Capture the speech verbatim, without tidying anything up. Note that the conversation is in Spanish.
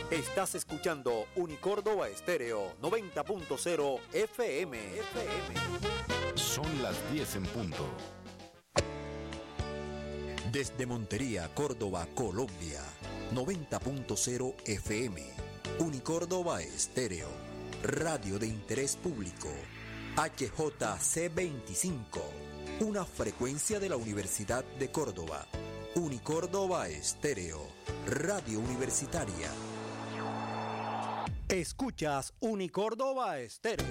Estás escuchando Unicórdoba Estéreo noventa punto cero F M. F M. Son las diez en punto. Desde Montería, Córdoba, Colombia, noventa punto cero F M. Unicórdoba Estéreo, radio de interés público. H J C veinticinco, una frecuencia de la Universidad de Córdoba. Unicórdoba Estéreo, radio universitaria. Escuchas Unicórdoba Estéreo.